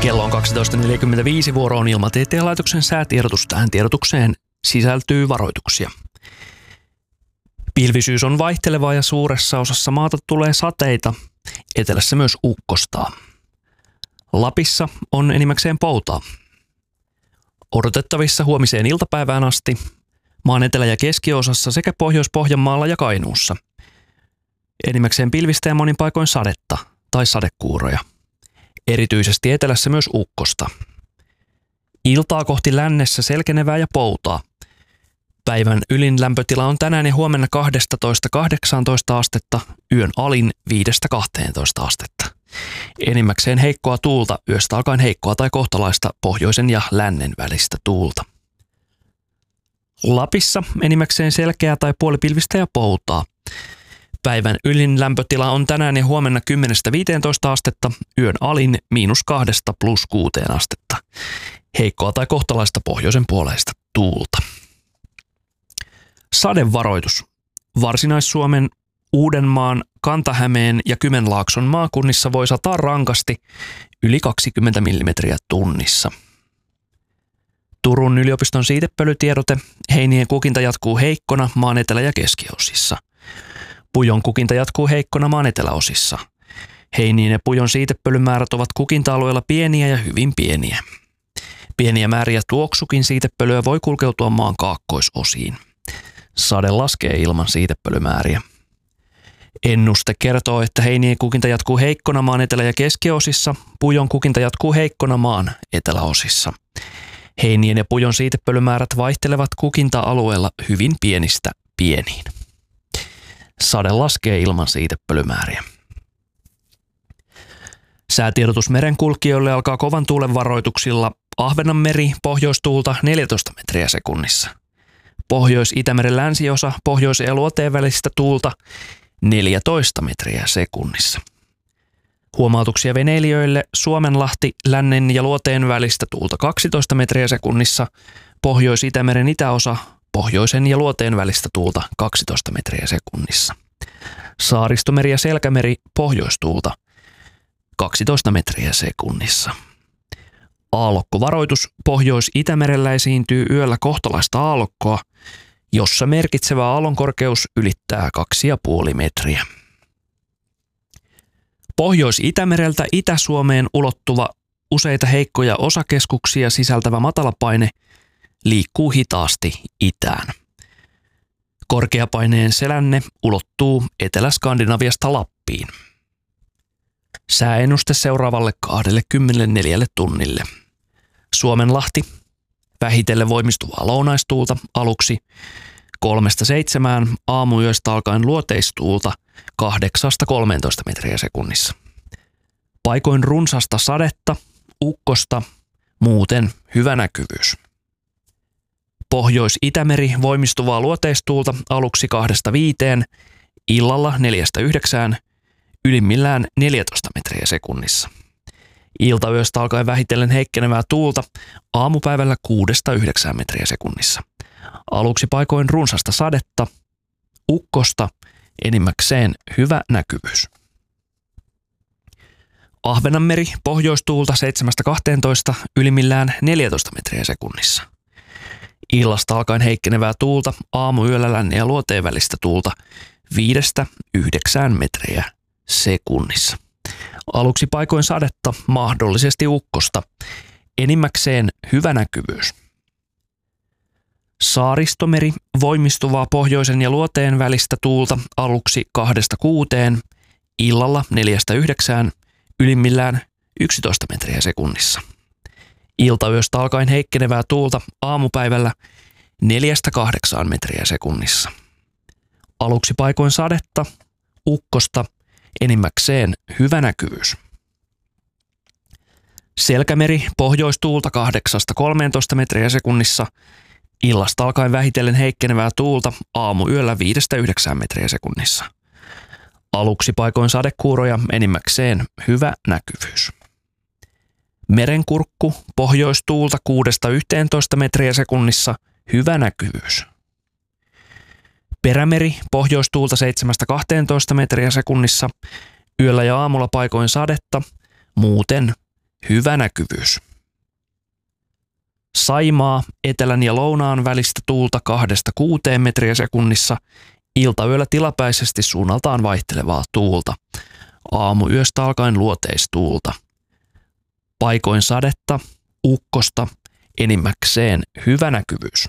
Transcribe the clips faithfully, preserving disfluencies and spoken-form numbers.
Kello on kaksitoista neljäkymmentäviisi, vuoro on Ilmatieteen laitoksen säätiedotus. Tähän tiedotukseen sisältyy varoituksia. Pilvisyys on vaihtelevaa ja suuressa osassa maata tulee sateita. Etelässä myös ukkostaa. Lapissa on enimmäkseen poutaa. Odotettavissa huomiseen iltapäivään asti maan etelä- ja keskiosassa sekä Pohjois-Pohjanmaalla ja Kainuussa. Enimmäkseen pilvistä ja monin paikoin sadetta tai sadekuuroja. Erityisesti etelässä myös ukkosta. Iltaa kohti lännessä selkenevää ja poutaa. Päivän ylin lämpötila on tänään ja huomenna kaksitoista kahdeksantoista astetta, yön alin viidestä kahteentoista astetta. Enimmäkseen heikkoa tuulta, yöstä alkaen heikkoa tai kohtalaista pohjoisen ja lännen välistä tuulta. Lapissa enimmäkseen selkeää tai puolipilvistä ja poutaa. Päivän ylin lämpötila on tänään ja huomenna kymmenestä viiteentoista astetta, yön alin miinus kahdesta plus kuuteen astetta. Heikkoa tai kohtalaista pohjoisen puoleista tuulta. Sadevaroitus. Varsinais-Suomen, Uudenmaan, Kanta-Hämeen ja Kymenlaakson maakunnissa voi sataa rankasti yli kaksikymmentä millimetriä tunnissa. Turun yliopiston siitepölytiedote. Heinien kukinta jatkuu heikkona maan etelä- ja keskiosissa. Pujon kukinta jatkuu heikkona maan eteläosissa. Heinien ja pujon siitepölymäärät ovat kukinta-alueella pieniä ja hyvin pieniä. Pieniä määriä tuoksukin siitepölyä voi kulkeutua maan kaakkoisosiin. Sade laskee ilman siitepölymääriä. Ennuste kertoo, että heinien kukinta jatkuu heikkona maan etelä- ja keskiosissa. Pujon kukinta jatkuu heikkona maan eteläosissa. Heinien ja pujon siitepölymäärät vaihtelevat kukinta-alueella hyvin pienistä pieniin. Sade laskee ilman siitepölymääriä. Säätiedotus merenkulkijoille alkaa kovan tuulen varoituksilla. Ahvenanmeri pohjoistuulta neljätoista metriä sekunnissa. Pohjois-Itämeren länsiosa pohjoisen ja luoteen välistä tuulta neljätoista metriä sekunnissa. Huomautuksia veneilijöille: Suomenlahti lännen ja luoteen välistä tuulta kaksitoista metriä sekunnissa. Pohjois-Itämeren itäosa pohjoisen ja luoteen välistä tuulta kaksitoista metriä sekunnissa. Saaristomeri ja Selkämeri pohjoistuulta kaksitoista metriä sekunnissa. Aallokkovaroitus: Pohjois-Itämerellä esiintyy yöllä kohtalaista aallokkoa, jossa merkitsevä aallonkorkeus ylittää kaksi pilkku viisi metriä. Pohjois-Itämereltä Itä-Suomeen ulottuva useita heikkoja osakeskuksia sisältävä matalapaine liikkuu hitaasti itään. Korkeapaineen selänne ulottuu Etelä-Skandinaviasta Lappiin. Sääennuste seuraavalle kaksikymmentäneljä tunnille. Suomenlahti, vähitellen voimistuvaa lounaistuulta aluksi kolmesta seitsemään, aamuyöstä alkaen luoteistuulta kahdeksasta kolmeentoista metriä sekunnissa. Paikoin runsasta sadetta, ukkosta, muuten hyvä näkyvyys. Pohjois-Itämeri voimistuvaa luoteistuulta aluksi kahdesta viiteen, illalla neljästä yhdeksään, ylimmillään neljätoista metriä sekunnissa. Iltayöstä alkaen vähitellen heikkenevää tuulta aamupäivällä kuudesta yhdeksään metriä sekunnissa. Aluksi paikoin runsasta sadetta, ukkosta, enimmäkseen hyvä näkyvyys. Ahvenanmeri pohjoistuulta seitsemästä kahteentoista, ylimmillään neljätoista metriä sekunnissa. Illasta alkaen heikkenevää tuulta aamuyöllä lännen ja luoteen välistä tuulta viidestä yhdeksään metriä sekunnissa. Aluksi paikoin sadetta, mahdollisesti ukkosta, enimmäkseen hyvä näkyvyys. Saaristomeri voimistuvaa pohjoisen ja luoteen välistä tuulta aluksi kahdesta kuuteen, illalla neljästä yhdeksään, ylimmillään yksitoista metriä sekunnissa. Iltayöstä alkaen heikkenevää tuulta aamupäivällä neljästä kahdeksaan metriä sekunnissa. Aluksi paikoin sadetta, ukkosta, enimmäkseen hyvä näkyvyys. Selkämeri pohjoistuulta kahdeksasta kolmeentoista metriä sekunnissa. Illasta alkaen vähitellen heikkenevää tuulta aamuyöllä viidestä yhdeksään metriä sekunnissa. Aluksi paikoin sadekuuroja, enimmäkseen hyvä näkyvyys. Merenkurkku pohjoistuulta kuudesta yhteentoista metriä sekunnissa, hyvä näkyvyys. Perämeri pohjoistuulta seitsemästä kahteentoista metriä sekunnissa, yöllä ja aamulla paikoin sadetta, muuten hyvä näkyvyys. Saimaa, etelän ja lounaan välistä tuulta kahdesta kuuteen metriä sekunnissa, iltayöllä tilapäisesti suunnaltaan vaihtelevaa tuulta. Aamuyöstä alkaen luoteistuulta. Paikoin sadetta, ukkosta, enimmäkseen hyvä näkyvyys.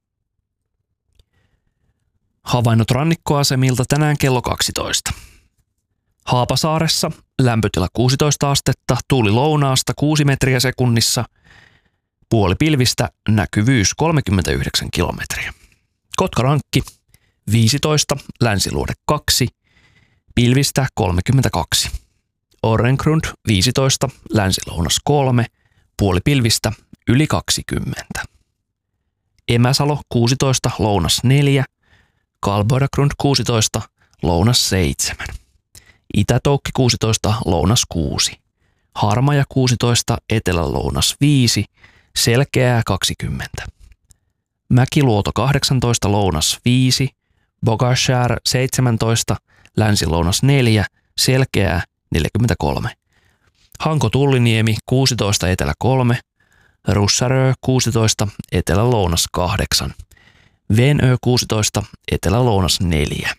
Havainnot rannikkoasemilta tänään kello kaksitoista. Haapasaaressa lämpötila kuusitoista astetta, tuuli lounaasta kuusi metriä sekunnissa, puoli pilvistä, näkyvyys kolmekymmentäyhdeksän kilometriä. Kotkarankki viisitoista, länsiluode kaksi, pilvistä kolmekymmentäkaksi. Orrengrund viisitoista, länsilounas kolme, puoli pilvistä, yli kaksikymmentä. Emäsalo kuusitoista, lounas neljä, Kalboidagrund kuusitoista, lounas seitsemän. Itätoukki kuusitoista, lounas kuusi. Harmaja kuusitoista, etelä-lounas viisi, selkeää kaksikymmentä. Mäkiluoto kahdeksantoista, lounas viisi, Bogashär seitsemäntoista, länsi-lounas neljä, selkeää neljäkymmentäkolme. Hanko-Tulliniemi kuusitoista, etelä kolme, Russarö kuusitoista, etelä-lounas kahdeksan. Venö kuusitoista, etelä-lounas neljä.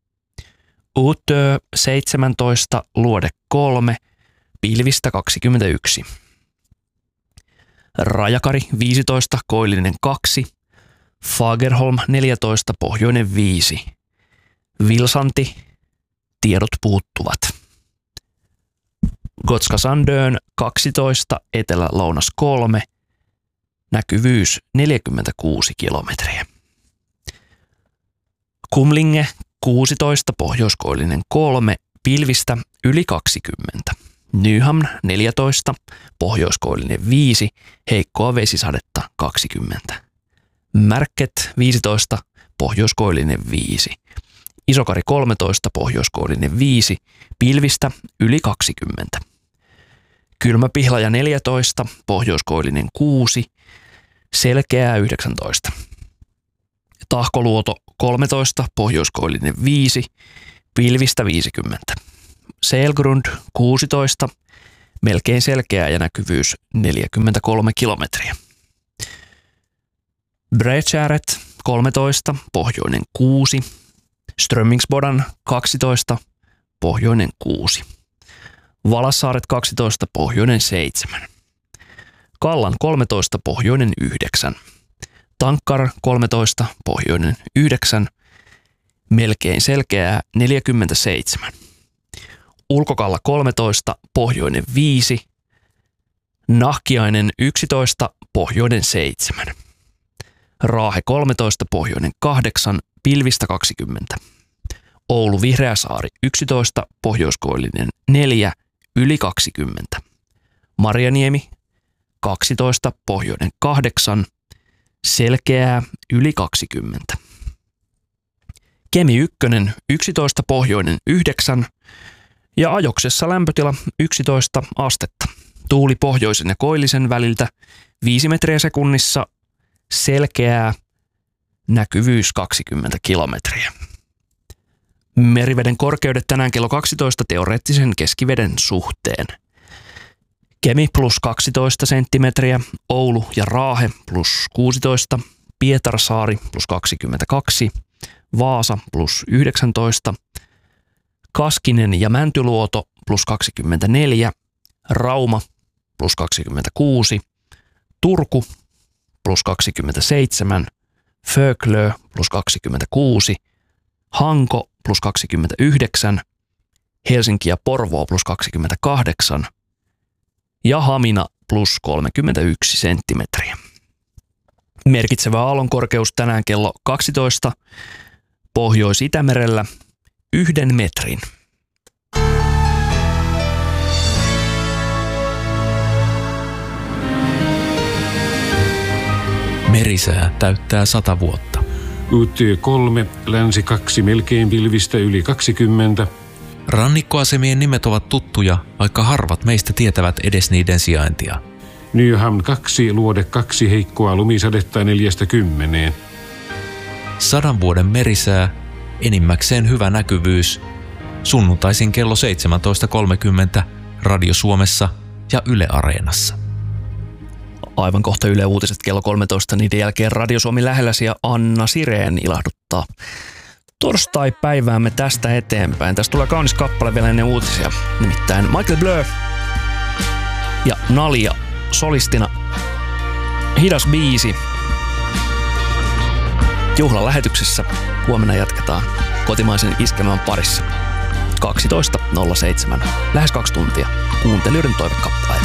Utö seitsemäntoista, luode kolme, pilvistä kaksikymmentäyksi. Rajakari viisitoista, koillinen kaksi, Fagerholm neljätoista, pohjoinen viisi. Vilsanti, tiedot puuttuvat. Gotska Sandön kaksitoista, etelä-lounas kolme, näkyvyys neljäkymmentäkuusi kilometriä. Kumlinge kuusitoista, pohjoiskoillinen kolme, pilvistä yli kaksikymmentä. Nyhamn neljätoista, pohjoiskoillinen viisi, heikkoa vesisadetta kaksikymmentä. Märket viisitoista, pohjoiskoillinen viisi. Isokari kolmetoista, pohjoiskoillinen viisi, pilvistä yli kaksikymmentä. Kylmäpihlaja neljätoista, pohjoiskoillinen kuusi, selkeää yhdeksäntoista. Tahkoluoto kolmetoista, pohjoiskoillinen viisi, pilvistä viisikymmentä. Selgrund kuusitoista, melkein selkeää ja näkyvyys neljäkymmentäkolme kilometriä. Bredskäret kolmetoista, pohjoinen kuusi, Strömmingsbodan kaksitoista, pohjoinen kuusi. Valassaaret kaksitoista, pohjoinen seitsemän. Kallan kolmetoista, pohjoinen yhdeksän. Tankkar kolmetoista, pohjoinen yhdeksän, melkein selkeää neljäkymmentäseitsemän. Ulkokalla kolmetoista, pohjoinen viisi, Nahkiainen yksitoista, pohjoinen seitsemän. Raahe kolmetoista, pohjoinen kahdeksan, pilvistä kaksikymmentä. Oulu Vihreäsaari yksitoista, pohjoiskoillinen neljä, yli kaksikymmentä. Marjaniemi kaksitoista, pohjoinen kahdeksan, selkeää yli kaksikymmentä. Kemi ykkönen yksitoista, pohjoinen yhdeksän ja Ajoksessa lämpötila yksitoista astetta. Tuuli pohjoisen ja koillisen väliltä viisi metriä sekunnissa, selkeää, näkyvyys kaksikymmentä kilometriä. Meriveden korkeudet tänään kello kaksitoista teoreettisen keskiveden suhteen. Kemi plus kaksitoista senttimetriä, Oulu ja Raahe plus kuusitoista, Pietarsaari plus kaksikymmentäkaksi, Vaasa plus yhdeksäntoista, Kaskinen ja Mäntyluoto plus kaksikymmentäneljä, Rauma plus kaksikymmentäkuusi, Turku plus kaksikymmentäseitsemän, Föglö plus kaksikymmentäkuusi, Hanko plus kaksikymmentäyhdeksän, Helsinki ja Porvoo plus kaksikymmentäkahdeksan ja Hamina plus kolmekymmentäyksi senttimetriä. Merkitsevä aallonkorkeus tänään kello kaksitoista Pohjois-Itämerellä yhden metrin. Merisää täyttää sata vuotta. Utö kolme, länsi kaksi, melkein pilvistä yli kaksikymmentä. Rannikkoasemien nimet ovat tuttuja, vaikka harvat meistä tietävät edes niiden sijaintia. Nyhamn kaksi, luode kaksi, heikkoa lumisadetta neljästä kymmeneen. Sadan vuoden merisää, enimmäkseen hyvä näkyvyys. Sunnuntaisin kello seitsemäntoista kolmekymmentä Radio Suomessa ja Yle Areenassa. Aivan kohta Yle Uutiset kello kolmetoista, niiden jälkeen Radio Suomi lähelläsi ja Anna Sireen ilahduttaa torstai-päiväämme tästä eteenpäin. Tästä tulee kaunis kappale vielä ennen uutisia, nimittäin Michael Blur ja Nalia solistina. Hidas biisi. Juhlan lähetyksessä huomenna jatketaan kotimaisen iskelmän parissa. kaksitoista nolla seitsemän. Lähes kaksi tuntia kuuntelijoiden toivekappaleita.